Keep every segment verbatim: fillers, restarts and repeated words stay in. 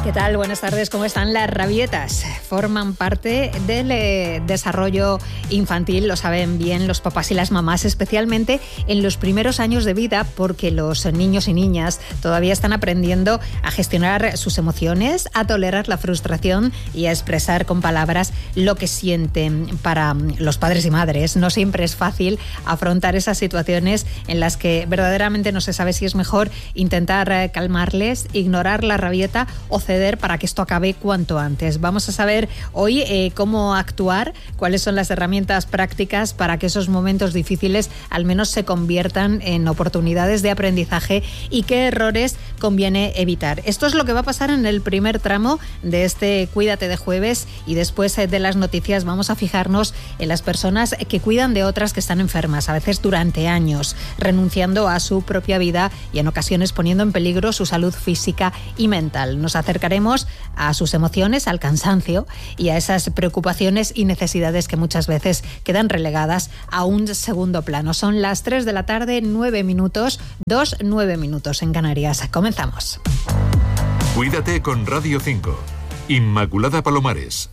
¿Qué tal? Buenas tardes. ¿Cómo están? Las rabietas forman parte del eh, desarrollo infantil, lo saben bien los papás y las mamás, especialmente en los primeros años de vida, porque los niños y niñas todavía están aprendiendo a gestionar sus emociones, a tolerar la frustración y a expresar con palabras lo que sienten. Para los padres y madres no siempre es fácil afrontar esas situaciones en las que verdaderamente no se sabe si es mejor intentar eh, calmarles, ignorar la rabieta o ceder para que esto acabe cuanto antes. Vamos a saber hoy eh, cómo actuar, cuáles son las herramientas prácticas para que esos momentos difíciles al menos se conviertan en oportunidades de aprendizaje y qué errores conviene evitar. Esto es lo que va a pasar en el primer tramo de este Cuídate de jueves, y después eh, de las noticias vamos a fijarnos en las personas que cuidan de otras que están enfermas, a veces durante años, renunciando a su propia vida y en ocasiones poniendo en peligro su salud física y mental. Nos acercaremos a sus emociones, al cansancio y a esas preocupaciones y necesidades que muchas veces quedan relegadas a un segundo plano. Son las tres de la tarde, nueve minutos, dos, nueve minutos en Canarias. Comenzamos. Cuídate con Radio cinco. Inmaculada Palomares.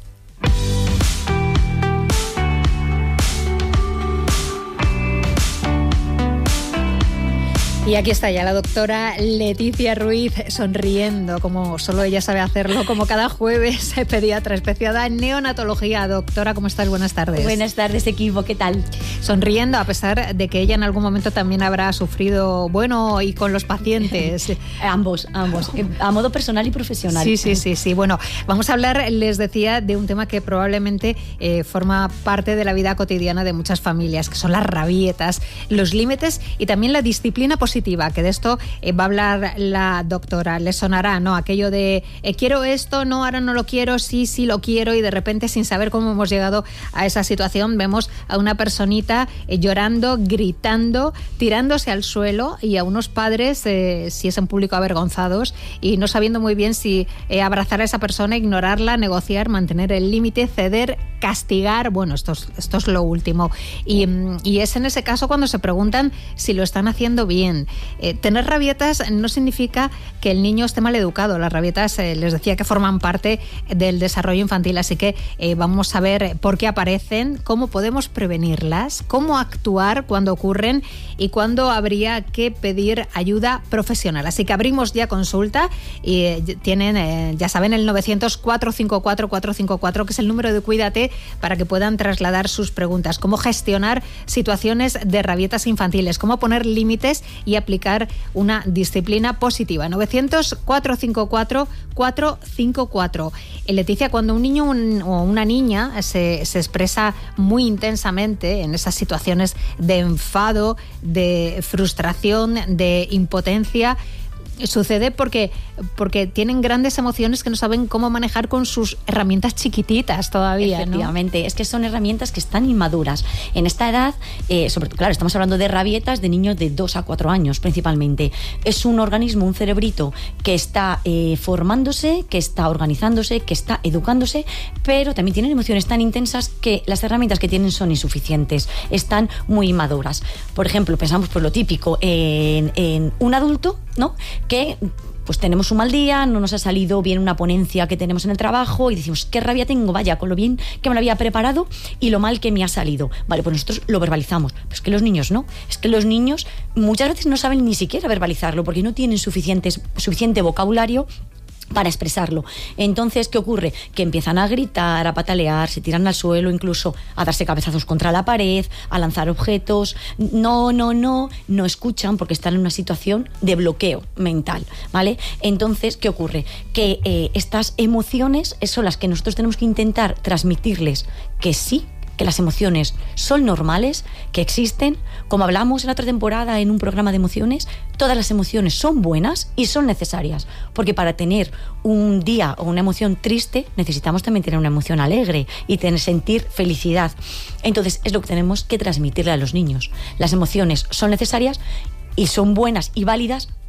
Y aquí está ya la doctora Leticia Ruiz, sonriendo, como solo ella sabe hacerlo, como cada jueves, pediatra especializada en neonatología. Doctora, ¿cómo estás? Buenas tardes. Buenas tardes, equipo, ¿qué tal? Sonriendo, a pesar de que ella en algún momento también habrá sufrido, bueno, y con los pacientes. ambos, ambos, a modo personal y profesional. Sí, sí, sí, sí. Bueno, vamos a hablar, les decía, de un tema que probablemente eh, forma parte de la vida cotidiana de muchas familias, que son las rabietas, los límites y también la disciplina positiva. Que de esto eh, va a hablar la doctora. Les sonará, ¿no? Aquello de eh, quiero esto, no, ahora no lo quiero, sí, sí lo quiero, y de repente, sin saber cómo hemos llegado a esa situación, vemos a una personita eh, llorando, gritando, tirándose al suelo, y a unos padres, eh, si es en público, avergonzados y no sabiendo muy bien si eh, abrazar a esa persona, ignorarla, negociar, mantener el límite, ceder, castigar. Bueno, esto es, esto es lo último. Y, y es en ese caso cuando se preguntan si lo están haciendo bien. Eh, tener rabietas no significa que el niño esté mal educado. Las rabietas, eh, les decía, que forman parte del desarrollo infantil, así que eh, vamos a ver por qué aparecen, cómo podemos prevenirlas, cómo actuar cuando ocurren y cuándo habría que pedir ayuda profesional. Así que abrimos ya consulta y eh, tienen, eh, ya saben, el novecientos, cuatrocientos cincuenta y cuatro, cuatrocientos cincuenta y cuatro, que es el número de Cuídate, para que puedan trasladar sus preguntas. Cómo gestionar situaciones de rabietas infantiles, cómo poner límites y aplicar una disciplina positiva. novecientos, cuatrocientos cincuenta y cuatro, cuatrocientos cincuenta y cuatro. Leticia, cuando un niño un, o una niña se, se expresa muy intensamente en esas situaciones de enfado, de frustración, de impotencia, sucede porque, porque tienen grandes emociones que no saben cómo manejar con sus herramientas chiquititas todavía, ¿no? Efectivamente, es que son herramientas que están inmaduras. En esta edad, eh, sobre todo, claro, estamos hablando de rabietas de niños de dos a cuatro años principalmente. Es un organismo, un cerebrito que está eh, formándose, que está organizándose, que está educándose, pero también tienen emociones tan intensas que las herramientas que tienen son insuficientes, están muy inmaduras. Por ejemplo, pensamos por lo típico en, en un adulto, ¿no?, que pues tenemos un mal día, no nos ha salido bien una ponencia que tenemos en el trabajo y decimos, qué rabia tengo, vaya, con lo bien que me lo había preparado y lo mal que me ha salido. Vale, pues nosotros lo verbalizamos. Pero es que los niños no. Es que los niños muchas veces no saben ni siquiera verbalizarlo porque no tienen suficientes, suficiente vocabulario para expresarlo. Entonces, ¿qué ocurre? Que empiezan a gritar, a patalear, se tiran al suelo, incluso a darse cabezazos contra la pared, a lanzar objetos. No, no, no, no escuchan porque están en una situación de bloqueo mental, ¿vale? Entonces, ¿qué ocurre? Que eh, estas emociones son las que nosotros tenemos que intentar transmitirles que sí, que las emociones son normales, que existen. Como hablamos en la otra temporada en un programa de emociones, todas las emociones son buenas y son necesarias, porque para tener un día o una emoción triste necesitamos también tener una emoción alegre y tener, sentir felicidad. Entonces es lo que tenemos que transmitirle a los niños. Las emociones son necesarias y son buenas y válidas,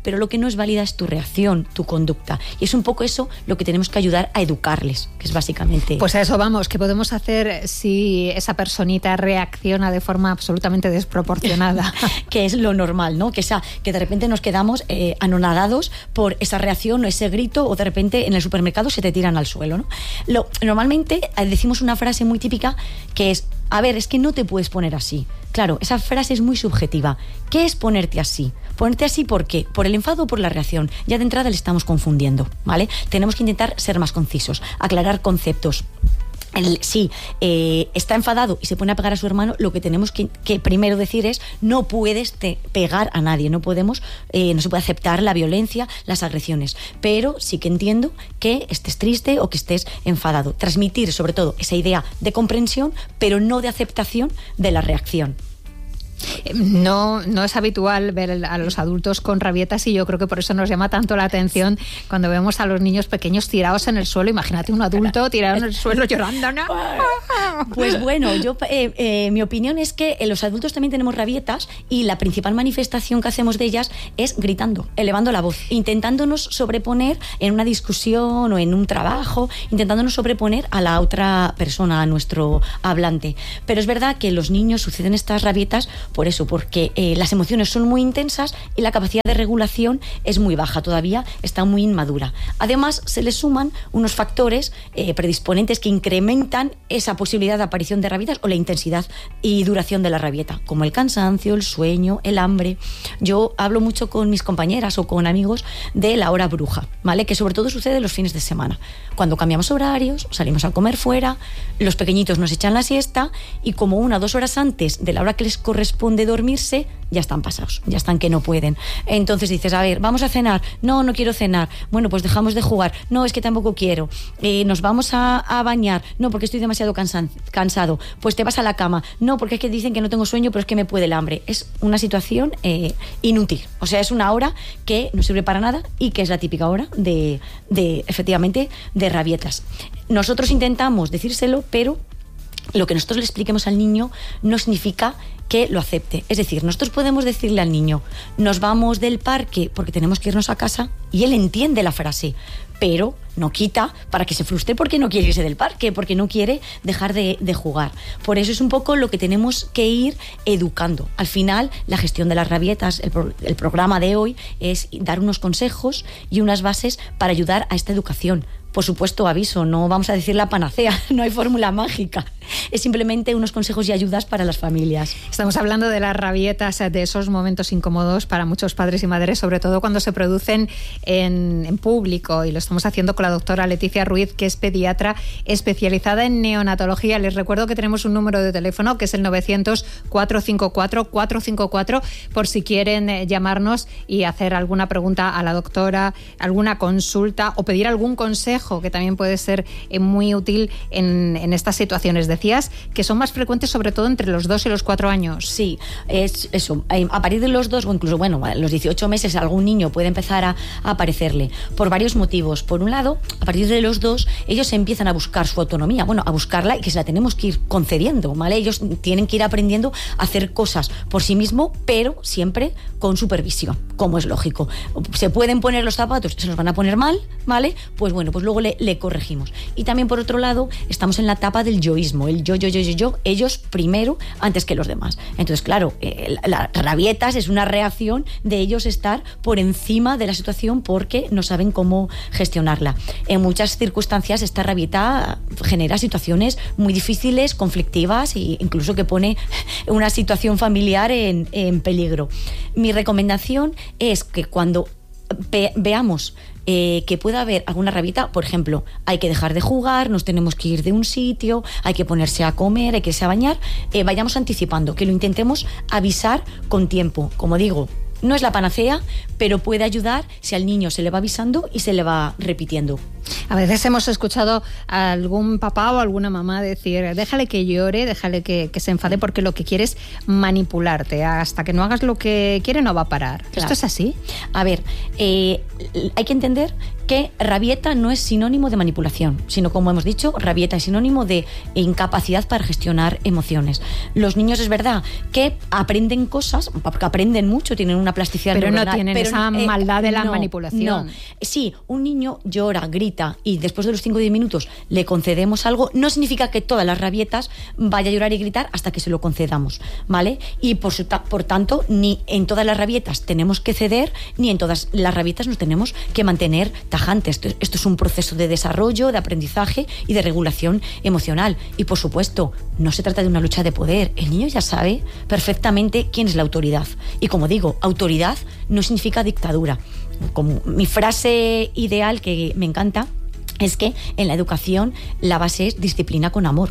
pero lo que no es válida es tu reacción, tu conducta. Y es un poco eso lo que tenemos que ayudar a educarles, que es básicamente... Pues a eso vamos, ¿qué podemos hacer si esa personita reacciona de forma absolutamente desproporcionada? Que es lo normal, ¿no? Que, esa, que de repente nos quedamos eh, anonadados por esa reacción o ese grito, o de repente en el supermercado se te tiran al suelo, ¿no? Lo, normalmente decimos una frase muy típica que es: a ver, es que no te puedes poner así. Claro, esa frase es muy subjetiva. ¿Qué es ponerte así? Ponerte así, ¿por qué? ¿Por el enfado o por la reacción? Ya de entrada le estamos confundiendo, ¿vale? Tenemos que intentar ser más concisos, aclarar conceptos. El, si eh, está enfadado y se pone a pegar a su hermano, lo que tenemos que, que primero decir es: no puedes te pegar a nadie, no podemos, eh, no se puede aceptar la violencia, las agresiones, pero sí que entiendo que estés triste o que estés enfadado. Transmitir sobre todo esa idea de comprensión, pero no de aceptación de la reacción. No, no es habitual ver a los adultos con rabietas, y yo creo que por eso nos llama tanto la atención cuando vemos a los niños pequeños tirados en el suelo. Imagínate un adulto tirado en el suelo llorando, ¿no? Pues bueno, yo eh, eh, mi opinión es que los adultos también tenemos rabietas, y la principal manifestación que hacemos de ellas es gritando, elevando la voz, intentándonos sobreponer en una discusión o en un trabajo, intentándonos sobreponer a la otra persona, a nuestro hablante. Pero es verdad que en los niños suceden estas rabietas por eso, porque eh, las emociones son muy intensas y la capacidad de regulación es muy baja, todavía está muy inmadura. Además, se le suman unos factores eh, predisponentes que incrementan esa posibilidad de aparición de rabietas o la intensidad y duración de la rabieta, como el cansancio, el sueño, el hambre. Yo hablo mucho con mis compañeras o con amigos de la hora bruja, ¿vale? Que sobre todo sucede los fines de semana, cuando cambiamos horarios, salimos a comer fuera, los pequeñitos nos echan la siesta, y como una o dos horas antes de la hora que les corresponde de dormirse, ya están pasados, ya están que no pueden. Entonces dices: a ver, vamos a cenar. No, no quiero cenar. Bueno, pues dejamos de jugar. No, es que tampoco quiero. Eh, nos vamos a, a bañar. No, porque estoy demasiado cansan, cansado. Pues te vas a la cama. No, porque es que dicen que no tengo sueño, pero es que me puede el hambre. Es una situación eh, inútil. O sea, es una hora que no sirve para nada y que es la típica hora de, de efectivamente, de rabietas. Nosotros intentamos decírselo, pero lo que nosotros le expliquemos al niño no significa que lo acepte. Es decir, nosotros podemos decirle al niño: nos vamos del parque porque tenemos que irnos a casa, y él entiende la frase, pero no quita para que se frustre porque no quiere irse del parque, porque no quiere dejar de, de jugar. Por eso es un poco lo que tenemos que ir educando. Al final, la gestión de las rabietas, el, pro, el programa de hoy es dar unos consejos y unas bases para ayudar a esta educación. Por supuesto, aviso, no vamos a decir la panacea, no hay fórmula mágica. Es simplemente unos consejos y ayudas para las familias. Estamos hablando de las rabietas, de esos momentos incómodos para muchos padres y madres, sobre todo cuando se producen en, en público, y lo estamos haciendo con la doctora Leticia Ruiz, que es pediatra especializada en neonatología. Les recuerdo que tenemos un número de teléfono que es el novecientos, cuatrocientos cincuenta y cuatro, cuatrocientos cincuenta y cuatro, por si quieren llamarnos y hacer alguna pregunta a la doctora, alguna consulta o pedir algún consejo, que también puede ser muy útil en, en estas situaciones. Decías que son más frecuentes sobre todo entre los dos y los cuatro años. Sí, es eso. A partir de los dos, o incluso, bueno, a los dieciocho meses, algún niño puede empezar a, a aparecerle por varios motivos. Por un lado, a partir de los dos, ellos empiezan a buscar su autonomía, bueno, a buscarla, y que se la tenemos que ir concediendo, ¿vale? Ellos tienen que ir aprendiendo a hacer cosas por sí mismos, pero siempre con supervisión, como es lógico. Se pueden poner los zapatos, se los van a poner mal, ¿vale? Pues bueno, pues luego le, le corregimos. Y también, por otro lado, estamos en la etapa del yoísmo, el yo, yo, yo, yo, yo, ellos primero antes que los demás. Entonces, claro, eh, las rabietas es una reacción de ellos estar por encima de la situación porque no saben cómo gestionarla. En muchas circunstancias esta rabieta genera situaciones muy difíciles, conflictivas, e incluso que pone una situación familiar en, en peligro. Mi recomendación es que cuando ve, veamos Eh, que pueda haber alguna rabieta, por ejemplo, hay que dejar de jugar, nos tenemos que ir de un sitio, hay que ponerse a comer, hay que irse a bañar, eh, vayamos anticipando, que lo intentemos avisar con tiempo. Como digo, no es la panacea, pero puede ayudar si al niño se le va avisando y se le va repitiendo. A veces hemos escuchado a algún papá o alguna mamá decir, déjale que llore, déjale que, que se enfade, porque lo que quiere es manipularte. Hasta que no hagas lo que quiere no va a parar. Claro. ¿Esto es así? A ver, eh, hay que entender que rabieta no es sinónimo de manipulación, sino, como hemos dicho, rabieta es sinónimo de incapacidad para gestionar emociones. Los niños, es verdad, que aprenden cosas, porque aprenden mucho, tienen una plasticidad pero neuronal, no tienen pero, esa eh, maldad de la no, manipulación. No. Sí, un niño llora, grita y después de los cinco o diez minutos le concedemos algo, no significa que todas las rabietas vaya a llorar y gritar hasta que se lo concedamos, ¿vale? Y por, su, por tanto, ni en todas las rabietas tenemos que ceder, ni en todas las rabietas nos tenemos que mantener Esto, esto es un proceso de desarrollo, de aprendizaje y de regulación emocional. Y por supuesto, no se trata de una lucha de poder. El niño ya sabe perfectamente quién es la autoridad. Y como digo, autoridad no significa dictadura. Como mi frase ideal, que me encanta, es que en la educación la base es disciplina con amor.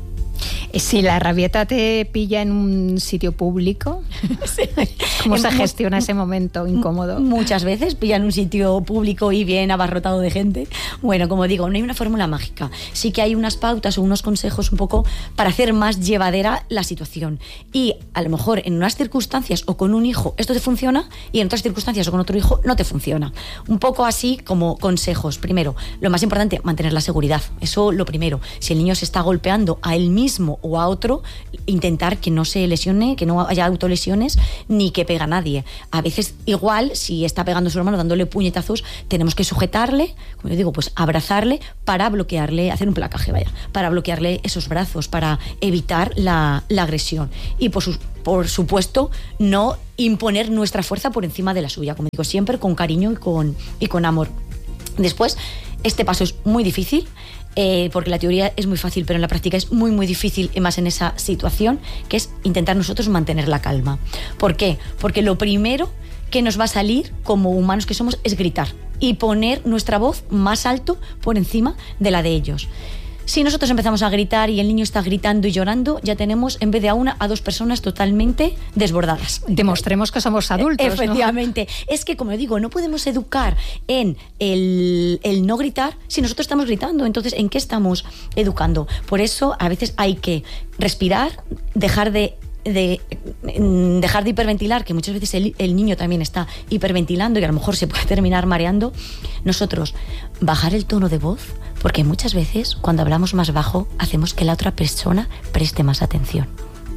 Si la rabieta te pilla en un sitio público, sí. ¿Cómo se gestiona ese momento incómodo? Muchas veces pilla en un sitio público y bien abarrotado de gente. Bueno, como digo, no hay una fórmula mágica. Sí que hay unas pautas o unos consejos un poco para hacer más llevadera la situación. Y a lo mejor en unas circunstancias o con un hijo esto te funciona y en otras circunstancias o con otro hijo no te funciona. Un poco así como consejos. Primero, lo más importante, mantener la seguridad. Eso lo primero. Si el niño se está golpeando a él mismo o a otro, intentar que no se lesione, que no haya autolesiones ni que pega a nadie. A veces igual, si está pegando a su hermano dándole puñetazos, tenemos que sujetarle, como yo digo, pues abrazarle para bloquearle, hacer un placaje, vaya, para bloquearle esos brazos, para evitar la, la agresión. Y por, su, por supuesto, no imponer nuestra fuerza por encima de la suya, como digo, siempre con cariño y con, y con amor. Después, este paso es muy difícil, Eh, porque la teoría es muy fácil, pero en la práctica es muy muy difícil, y más en esa situación, que es intentar nosotros mantener la calma. ¿Por qué? Porque lo primero que nos va a salir como humanos que somos es gritar y poner nuestra voz más alto por encima de la de ellos. Si nosotros empezamos a gritar y el niño está gritando y llorando, ya tenemos en vez de a una, a dos personas totalmente desbordadas. Demostremos que somos adultos, efectivamente. ¿No? Es que, como digo, no podemos educar en el, el no gritar si nosotros estamos gritando. Entonces, ¿en qué estamos educando? Por eso, a veces hay que respirar, dejar de... de dejar de hiperventilar, que muchas veces el, el niño también está hiperventilando y a lo mejor se puede terminar mareando. Nosotros bajar el tono de voz, porque muchas veces cuando hablamos más bajo hacemos que la otra persona preste más atención,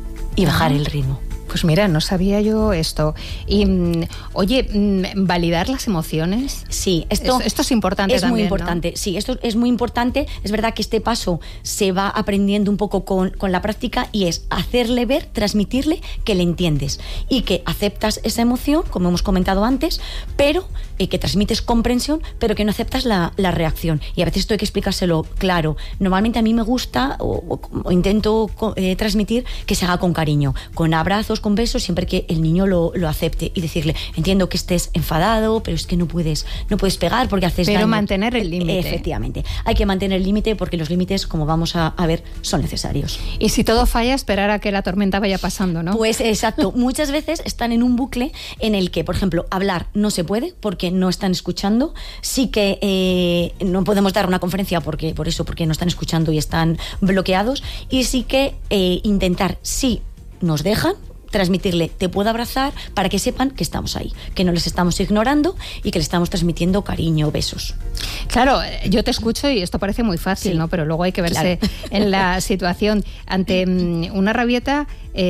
y bajar el ritmo. Pues mira, no sabía yo esto. Y, oye, ¿validar las emociones? Sí, esto, esto, esto es importante es también, muy importante, ¿no? Sí, esto es muy importante. Es verdad que este paso se va aprendiendo un poco con, con la práctica, y es hacerle ver, transmitirle que le entiendes y que aceptas esa emoción, como hemos comentado antes, pero eh, que transmites comprensión, pero que no aceptas la, la reacción. Y a veces esto hay que explicárselo claro. Normalmente a mí me gusta o, o, o intento eh, transmitir que se haga con cariño, con abrazos, con besos, siempre que el niño lo, lo acepte, y decirle, entiendo que estés enfadado, pero es que no puedes, no puedes pegar porque haces pero daño. Mantener el límite. Efectivamente, hay que mantener el límite, porque los límites, como vamos a, a ver, son necesarios. Y si todo falla, esperar a que la tormenta vaya pasando, ¿no? Pues exacto, muchas veces están en un bucle en el que, por ejemplo, hablar no se puede porque no están escuchando. Sí que eh, no podemos dar una conferencia porque por eso, porque no están escuchando y están bloqueados, y sí que eh, intentar, si nos dejan, transmitirle, te puedo abrazar, para que sepan que estamos ahí, que no les estamos ignorando y que les estamos transmitiendo cariño, besos. Claro, yo te escucho y esto parece muy fácil, sí, ¿no? Pero luego hay que verse claro. en la situación. Ante una rabieta,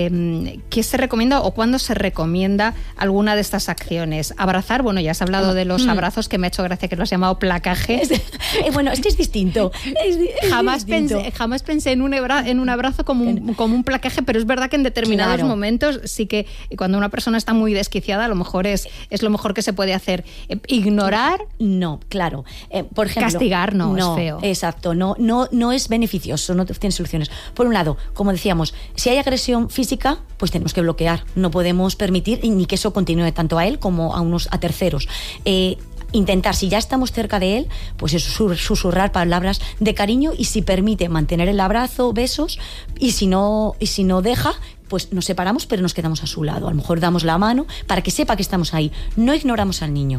eh, ¿qué se recomienda o cuándo se recomienda alguna de estas acciones? Abrazar, bueno, ya has hablado de los abrazos, que me ha hecho gracia que lo has llamado placaje. Es, eh, bueno, es que es distinto. Es, es jamás, distinto. Pensé, jamás pensé en un, ebra, en un abrazo como un, como un placaje, pero es verdad que en determinados claro. momentos sí que cuando una persona está muy desquiciada, a lo mejor es, es lo mejor que se puede hacer. Ignorar, no, claro. Eh, por ejemplo, castigar no, no, es feo. Exacto, no, no, no es beneficioso, no tiene soluciones. Por un lado, como decíamos, si hay agresión física, pues tenemos que bloquear. No podemos permitir ni que eso continúe tanto a él como a unos a terceros. Eh, Intentar, si ya estamos cerca de él, pues eso, susurrar palabras de cariño, y si permite, mantener el abrazo, besos, y si no, y si no deja, pues nos separamos, pero nos quedamos a su lado. A lo mejor damos la mano para que sepa que estamos ahí. No ignoramos al niño.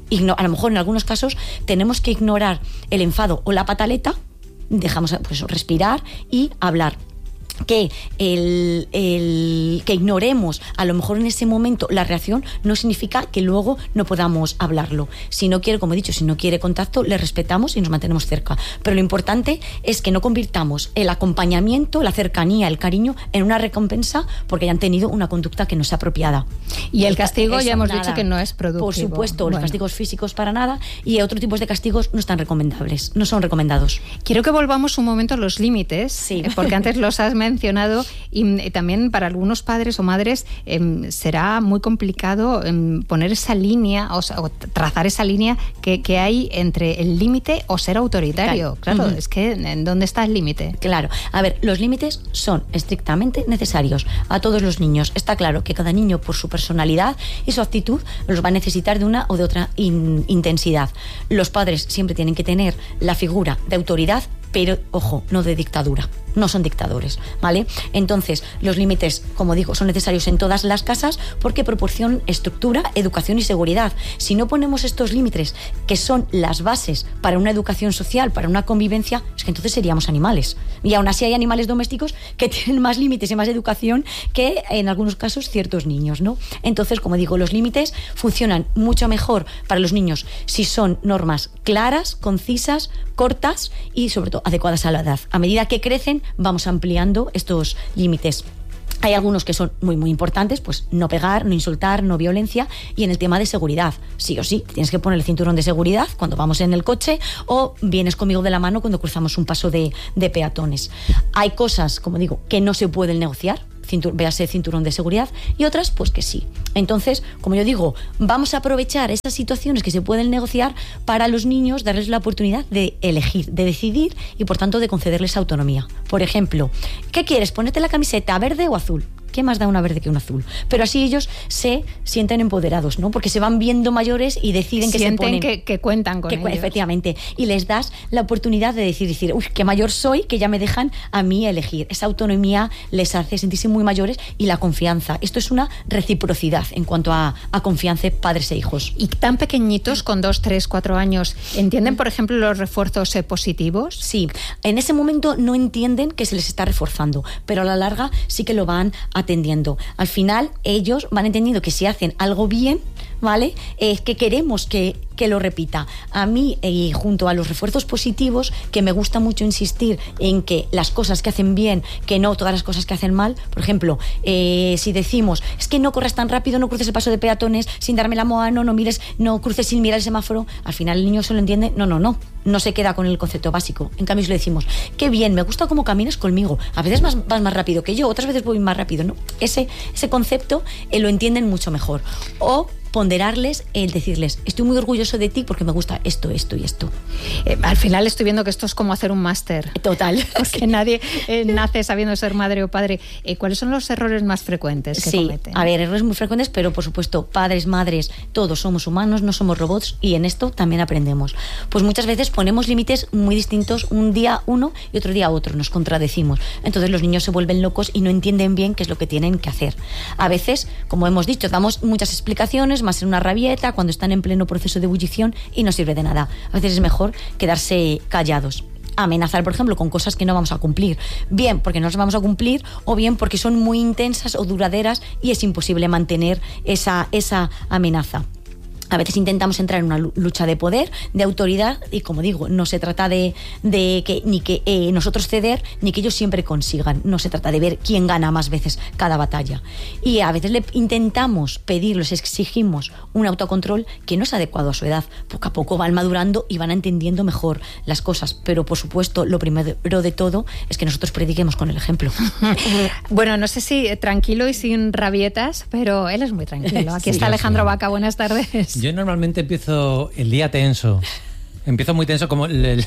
Igno- a lo mejor en algunos casos tenemos que ignorar el enfado o la pataleta, dejamos pues, respirar y hablar. Que el, el que ignoremos a lo mejor en ese momento la reacción no significa que luego no podamos hablarlo. Si no quiere, como he dicho, si no quiere contacto, le respetamos y nos mantenemos cerca. Pero lo importante es que no convirtamos el acompañamiento, la cercanía, el cariño en una recompensa porque hayan tenido una conducta que no sea apropiada. Y el castigo ya hemos nada. dicho que no es productivo. Por supuesto, bueno. Los castigos físicos para nada y otros tipos de castigos no están recomendables, no son recomendados. Quiero que volvamos un momento a los límites, sí. porque antes los has mencionado y, y también para algunos padres o madres eh, será muy complicado eh, poner esa línea o, o trazar esa línea que, que hay entre el límite o ser autoritario. Claro, claro uh-huh. Es que ¿en dónde está el límite? Claro, a ver, los límites son estrictamente necesarios a todos los niños. Está claro que cada niño por su personalidad y su actitud los va a necesitar de una o de otra in- intensidad. Los padres siempre tienen que tener la figura de autoridad, pero, ojo, no de dictadura. No son dictadores, ¿vale? Entonces, los límites, como digo, son necesarios en todas las casas porque proporcionan estructura, educación y seguridad. Si no ponemos estos límites, que son las bases para una educación social, para una convivencia, es que entonces seríamos animales. Y aún así hay animales domésticos que tienen más límites y más educación que, en algunos casos, ciertos niños, ¿no? Entonces, como digo, los límites funcionan mucho mejor para los niños si son normas claras, concisas, cortas y, sobre todo, adecuadas a la edad. A medida que crecen, vamos ampliando estos límites. Hay algunos que son muy muy importantes, pues no pegar, no insultar, no violencia, y en el tema de seguridad, sí o sí, tienes que poner el cinturón de seguridad cuando vamos en el coche o vienes conmigo de la mano cuando cruzamos un paso de, de peatones. Hay cosas, como digo, que no se pueden negociar, cintur- véase cinturón de seguridad, y otras pues que sí. Entonces, como yo digo, vamos a aprovechar esas situaciones que se pueden negociar para los niños, darles la oportunidad de elegir, de decidir y por tanto de concederles autonomía. Por ejemplo, ¿qué quieres? ¿Ponerte la camiseta verde o azul? ¿Qué más da una verde que un azul? Pero así ellos se sienten empoderados, ¿no? Porque se van viendo mayores y deciden que sienten se ponen... que, que cuentan con que, ellos. Efectivamente. Y les das la oportunidad de decir, decir, uy, qué mayor soy, que ya me dejan a mí elegir. Esa autonomía les hace sentirse muy mayores y la confianza. Esto es una reciprocidad en cuanto a, a confianza padres e hijos. ¿Y tan pequeñitos, con dos, tres, cuatro años, entienden, por ejemplo, los refuerzos eh, positivos? Sí. En ese momento no entienden que se les está reforzando, pero a la larga sí que lo van atendiendo. Al final ellos van entendiendo que si hacen algo bien, ¿vale? Es eh, que queremos que, que lo repita. A mí, y eh, junto a los refuerzos positivos, que me gusta mucho insistir en que las cosas que hacen bien, que no todas las cosas que hacen mal. Por ejemplo, eh, si decimos, es que no corras tan rápido, no cruces el paso de peatones sin darme la mano, no mires, no cruces sin mirar el semáforo, al final el niño se lo entiende, no, no, no. No se queda con el concepto básico. En cambio, si le decimos, qué bien, me gusta cómo caminas conmigo. A veces vas, vas más rápido que yo, otras veces voy más rápido, ¿no? Ese, ese concepto eh, lo entienden mucho mejor. O ponderarles el decirles, estoy muy orgulloso de ti porque me gusta esto, esto y esto. Eh, al final estoy viendo que esto es como hacer un máster. Total. Porque sí. Nadie eh, nace sabiendo ser madre o padre. Eh, ¿Cuáles son los errores más frecuentes que sí, cometen? A ver, errores muy frecuentes, pero por supuesto, padres, madres, todos somos humanos, no somos robots y en esto también aprendemos. Pues muchas veces ponemos límites muy distintos, un día uno y otro día otro, nos contradecimos. Entonces los niños se vuelven locos y no entienden bien qué es lo que tienen que hacer. A veces, como hemos dicho, damos muchas explicaciones, más en una rabieta, cuando están en pleno proceso de ebullición y no sirve de nada. A veces es mejor quedarse callados. Amenazar, por ejemplo, con cosas que no vamos a cumplir. Bien porque no las vamos a cumplir o bien porque son muy intensas o duraderas y es imposible mantener esa, esa amenaza. A veces intentamos entrar en una lucha de poder, de autoridad, y como digo, no se trata de, de que ni que eh, nosotros ceder, ni que ellos siempre consigan. No se trata de ver quién gana más veces cada batalla. Y a veces le intentamos pedir, les exigimos un autocontrol que no es adecuado a su edad. Poco a poco van madurando y van entendiendo mejor las cosas. Pero, por supuesto, lo primero de todo es que nosotros prediquemos con el ejemplo. Bueno, no sé si tranquilo y sin rabietas, pero él es muy tranquilo. Aquí sí, está Alejandro sí. Vaca, buenas tardes. Yo normalmente empiezo el día tenso. Empiezo muy tenso, como el, el,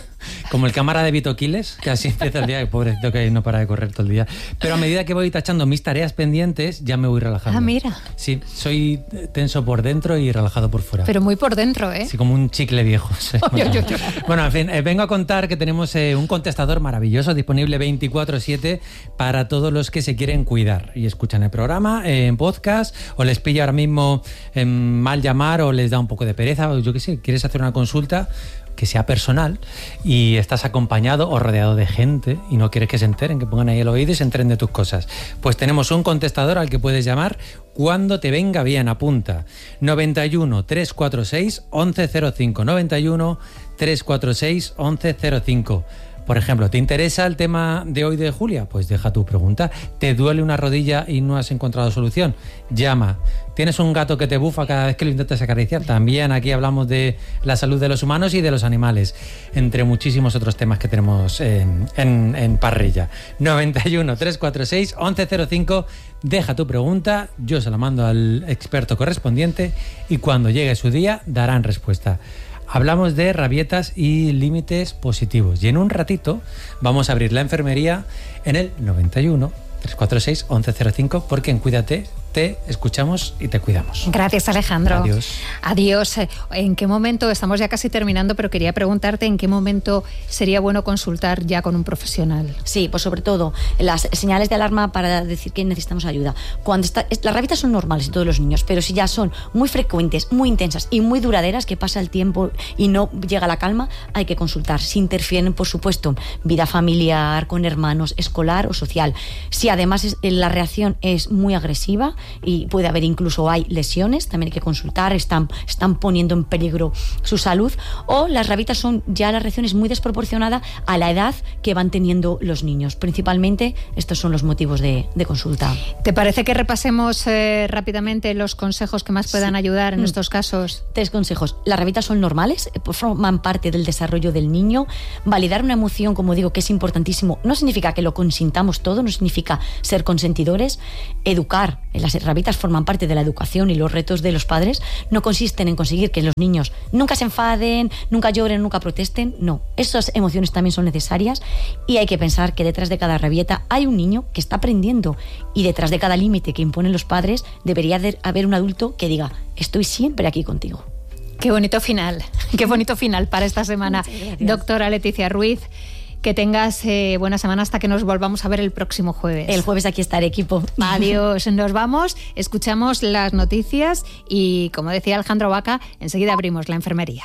Como el cámara de Vito Quiles, que así empieza el día, que pobrecito que no para de correr todo el día. Pero a medida que voy tachando mis tareas pendientes, ya me voy relajando. Ah, mira. Sí, soy tenso por dentro y relajado por fuera. Pero muy por dentro, ¿eh? Sí, como un chicle viejo. Sí. Bueno, bueno, en fin, eh, vengo a contar que tenemos eh, un contestador maravilloso disponible veinticuatro siete para todos los que se quieren cuidar y escuchan el programa eh, en podcast, o les pilla ahora mismo eh, mal llamar, o les da un poco de pereza, o yo qué sé, quieres hacer una consulta que sea personal y estás acompañado o rodeado de gente y no quieres que se enteren, que pongan ahí el oído y se enteren de tus cosas. Pues tenemos un contestador al que puedes llamar cuando te venga bien. Apunta: noventa y uno, trescientos cuarenta y seis, once cero cinco, noventa y uno, trescientos cuarenta y seis, once cero cinco. Por ejemplo, ¿te interesa el tema de hoy de Julia? Pues deja tu pregunta. ¿Te duele una rodilla y no has encontrado solución? Llama. ¿Tienes un gato que te bufa cada vez que lo intentas acariciar? También aquí hablamos de la salud de los humanos y de los animales, entre muchísimos otros temas que tenemos en, en, en parrilla. noventa y uno, trescientos cuarenta y seis, once cero cinco. Deja tu pregunta, yo se la mando al experto correspondiente y cuando llegue su día darán respuesta. Hablamos de rabietas y límites positivos. Y en un ratito vamos a abrir la enfermería en el noventa y uno, trescientos cuarenta y seis, once cero cinco, porque en Cuídate te escuchamos y te cuidamos. Gracias, Alejandro. Adiós. Adiós. ¿En qué momento, estamos ya casi terminando, pero quería preguntarte en qué momento sería bueno consultar ya con un profesional? Sí, pues sobre todo las señales de alarma para decir que necesitamos ayuda. Cuando está, las rabietas son normales en todos los niños, pero si ya son muy frecuentes, muy intensas y muy duraderas, que pasa el tiempo y no llega la calma, hay que consultar. Si interfieren, por supuesto, vida familiar, con hermanos, escolar o social. Si además es, la reacción es muy agresiva y puede haber incluso hay lesiones, también hay que consultar, están, están poniendo en peligro su salud, o las rabietas son ya las reacciones muy desproporcionadas a la edad que van teniendo los niños. Principalmente estos son los motivos de, de consulta. ¿Te parece que repasemos eh, rápidamente los consejos que más puedan sí. ayudar en mm. estos casos? Tres consejos. Las rabietas son normales, forman parte del desarrollo del niño. Validar una emoción, como digo, que es importantísimo, no significa que lo consintamos todo, no significa ser consentidores. Educar. Las rabietas forman parte de la educación y los retos de los padres no consisten en conseguir que los niños nunca se enfaden, nunca lloren, nunca protesten. No, esas emociones también son necesarias y hay que pensar que detrás de cada rabieta hay un niño que está aprendiendo y detrás de cada límite que imponen los padres debería de haber un adulto que diga: estoy siempre aquí contigo. Qué bonito final, qué bonito final para esta semana. Doctora Leticia Ruiz, que tengas eh, buena semana hasta que nos volvamos a ver el próximo jueves. El jueves aquí estaré, equipo. Adiós, nos vamos, escuchamos las noticias y, como decía Alejandro Vaca, enseguida abrimos la enfermería.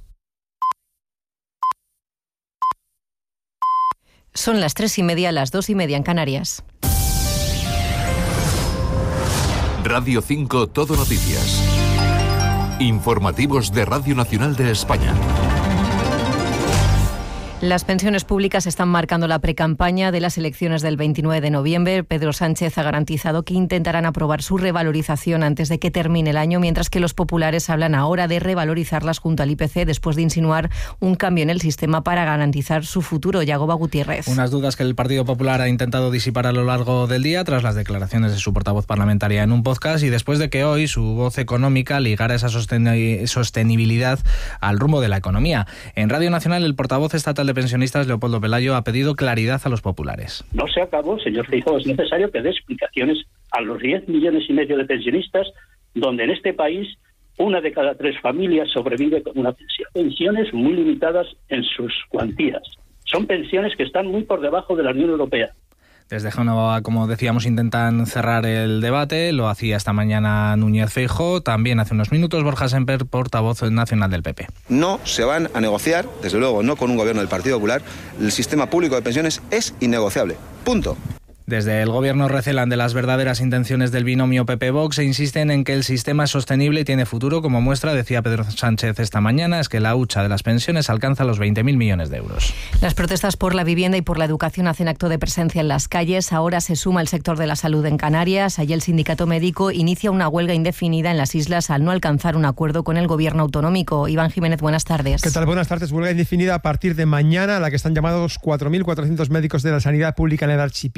Son las tres y media, las dos y media en Canarias. Radio cinco Todo Noticias. Informativos de Radio Nacional de España. Las pensiones públicas están marcando la precampaña de las elecciones del veintinueve de noviembre. Pedro Sánchez ha garantizado que intentarán aprobar su revalorización antes de que termine el año, mientras que los populares hablan ahora de revalorizarlas junto al I P C después de insinuar un cambio en el sistema para garantizar su futuro. Yagoba Gutiérrez. Unas dudas que el Partido Popular ha intentado disipar a lo largo del día tras las declaraciones de su portavoz parlamentaria en un podcast y después de que hoy su voz económica ligara esa sostenibilidad al rumbo de la economía. En Radio Nacional, el portavoz estatal de pensionistas, Leopoldo Pelayo, ha pedido claridad a los populares. No se acabó, señor Feijóo, es necesario que dé explicaciones a los diez millones y medio de pensionistas, donde en este país una de cada tres familias sobrevive con una pensión. Pensiones muy limitadas en sus cuantías. Son pensiones que están muy por debajo de la Unión Europea. Desde Génova, como decíamos, intentan cerrar el debate. Lo hacía esta mañana Núñez Feijóo. También hace unos minutos Borja Semper, portavoz nacional del P P. No se van a negociar, desde luego no con un gobierno del Partido Popular. El sistema público de pensiones es innegociable. Punto. Desde el gobierno recelan de las verdaderas intenciones del binomio P P-Vox e insisten en que el sistema es sostenible y tiene futuro. Como muestra, decía Pedro Sánchez esta mañana, es que la hucha de las pensiones alcanza los veinte mil millones de euros. Las protestas por la vivienda y por la educación hacen acto de presencia en las calles. Ahora se suma el sector de la salud en Canarias. Allí el sindicato médico inicia una huelga indefinida en las islas al no alcanzar un acuerdo con el gobierno autonómico. Iván Jiménez, buenas tardes. ¿Qué tal? Buenas tardes. Huelga indefinida a partir de mañana, a la que están llamados cuatro mil cuatrocientos médicos de la sanidad pública en el archipiélago. Llega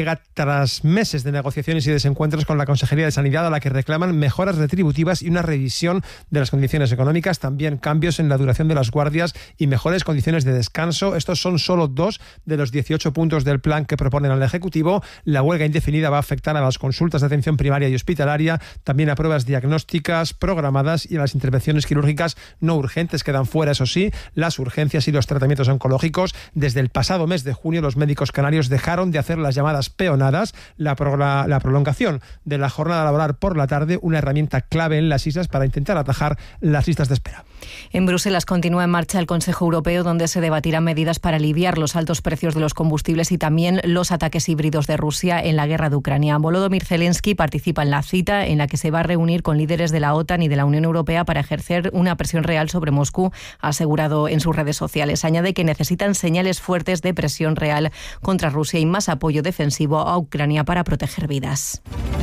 llega tras meses de negociaciones y desencuentros con la Consejería de Sanidad, a la que reclaman mejoras retributivas y una revisión de las condiciones económicas, también cambios en la duración de las guardias y mejores condiciones de descanso. Estos son solo dos de los dieciocho puntos del plan que proponen al Ejecutivo. La huelga indefinida va a afectar a las consultas de atención primaria y hospitalaria, también a pruebas diagnósticas programadas y a las intervenciones quirúrgicas no urgentes. Quedan fuera, eso sí, las urgencias y los tratamientos oncológicos. Desde el pasado mes de junio, los médicos canarios dejaron de hacer las llamadas peonadas, la, pro, la, la prolongación de la jornada laboral por la tarde, una herramienta clave en las islas para intentar atajar las listas de espera. En Bruselas continúa en marcha el Consejo Europeo, donde se debatirán medidas para aliviar los altos precios de los combustibles y también los ataques híbridos de Rusia en la guerra de Ucrania. Volodymyr Zelensky participa en la cita, en la que se va a reunir con líderes de la OTAN y de la Unión Europea para ejercer una presión real sobre Moscú, ha asegurado en sus redes sociales. Añade que necesitan señales fuertes de presión real contra Rusia y más apoyo defensivo a Ucrania para proteger vidas.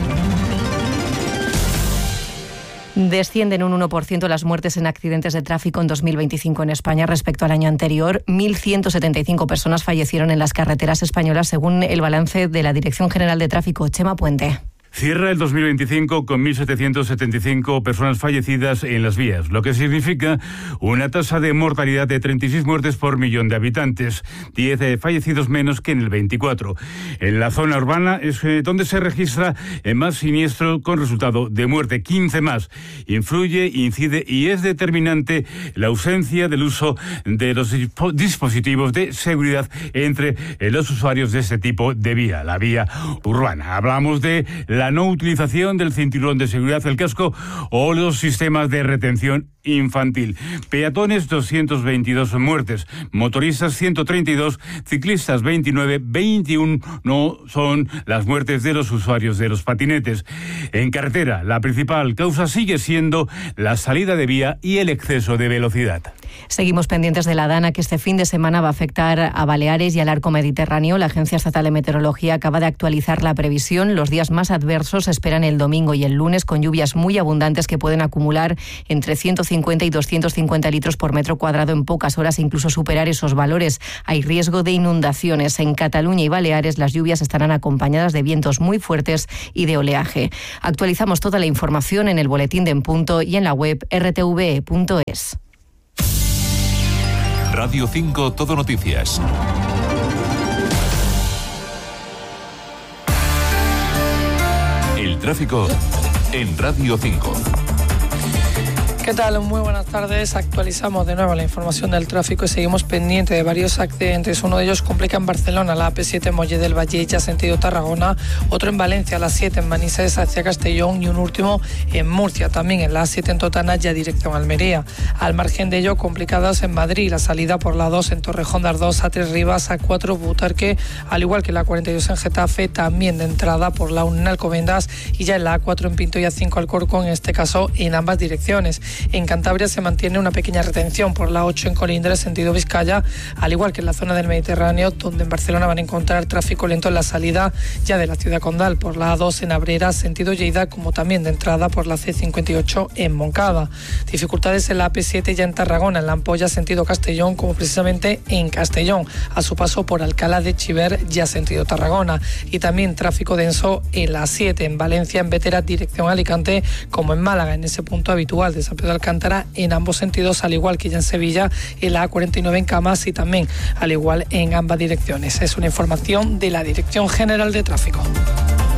Descienden un uno por ciento las muertes en accidentes de tráfico en dos mil veinticinco en España respecto al año anterior. mil ciento setenta y cinco personas fallecieron en las carreteras españolas, según el balance de la Dirección General de Tráfico. Chema Puente. Cierra el dos mil veinticinco con mil setecientos setenta y cinco personas fallecidas en las vías, lo que significa una tasa de mortalidad de treinta y seis muertes por millón de habitantes, diez fallecidos menos que en el veinticuatro. En la zona urbana es donde se registra más siniestro con resultado de muerte, quince más. Influye, incide y es determinante la ausencia del uso de los dispositivos de seguridad entre los usuarios de este tipo de vía, la vía urbana. Hablamos de la no utilización del cinturón de seguridad, el casco o los sistemas de retención infantil. Peatones, doscientas veintidós muertes, motoristas ciento treinta y dos, ciclistas veintinueve, veintiuno no son las muertes de los usuarios de los patinetes. En carretera, la principal causa sigue siendo la salida de vía y el exceso de velocidad. Seguimos pendientes de la Dana, que este fin de semana va a afectar a Baleares y al arco mediterráneo. La Agencia Estatal de Meteorología acaba de actualizar la previsión. Los días más adversos se esperan el domingo y el lunes, con lluvias muy abundantes que pueden acumular entre ciento cincuenta y doscientos cincuenta litros por metro cuadrado en pocas horas e incluso superar esos valores. Hay riesgo de inundaciones. En Cataluña y Baleares las lluvias estarán acompañadas de vientos muy fuertes y de oleaje. Actualizamos toda la información en el boletín de En Punto y en la web r t v e punto es. Radio cinco Todo Noticias. El tráfico en Radio cinco. ¿Qué tal? Muy buenas tardes. Actualizamos de nuevo la información del tráfico y seguimos pendientes de varios accidentes. Uno de ellos complica en Barcelona, la A P siete en Molle del Valle, ya sentido Tarragona. Otro en Valencia, la siete en Manises hacia Castellón. Y un último en Murcia, también en la A siete en Totana, ya dirección Almería. Al margen de ello, complicadas en Madrid, la salida por la dos en Torrejón de Ardoz, A tres Rivas, A cuatro Butarque, al igual que la cuarenta y dos en Getafe, también de entrada por la uno en Alcobendas y ya en la A cuatro en Pinto y A cinco Alcorcón, en este caso en ambas direcciones. En Cantabria se mantiene una pequeña retención por la ocho en Colindres, sentido Vizcaya, al igual que en la zona del Mediterráneo, donde en Barcelona van a encontrar tráfico lento en la salida ya de la ciudad condal por la A dos en Abrera, sentido Lleida, como también de entrada por la C cincuenta y ocho en Moncada. Dificultades en la A P siete ya en Tarragona, en la Ampolla, sentido Castellón, como precisamente en Castellón, a su paso por Alcalá de Chiver, ya sentido Tarragona. Y también tráfico denso en la siete en Valencia, en Bétera, dirección Alicante, como en Málaga, en ese punto habitual de San Pedro de Alcántara, en ambos sentidos, al igual que ya en Sevilla, en la A cuarenta y nueve en Camas y también al igual en ambas direcciones. Es una información de la Dirección General de Tráfico.